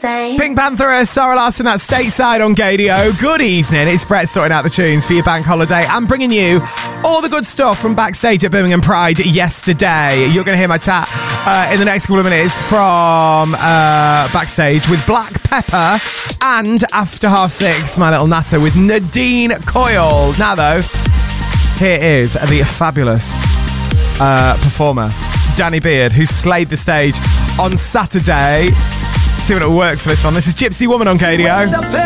same. Pink Panther, Sarah Larson, that's Stateside on Gadio. Good evening, it's Brett sorting out the tunes for your bank holiday. I'm bringing you all the good stuff from backstage at Birmingham Pride yesterday. You're going to hear my chat in the next couple of minutes from backstage with Black Pepper, and after 6:30, my little natter with Nadine Coyle. Now though, here is the fabulous performer Danny Beard, who slayed the stage on Saturday. See what it'll work for this one. This is Gypsy Woman on KDO.